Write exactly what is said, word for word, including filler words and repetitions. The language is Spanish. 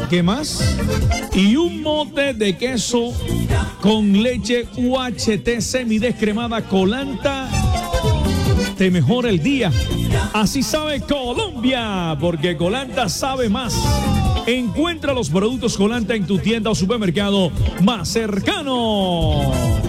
¿qué más? Y un mote de queso con leche U H T semidescremada Colanta. Te mejora el día. Así sabe Colombia, porque Colanta sabe más. Encuentra los productos Colanta en tu tienda o supermercado más cercano.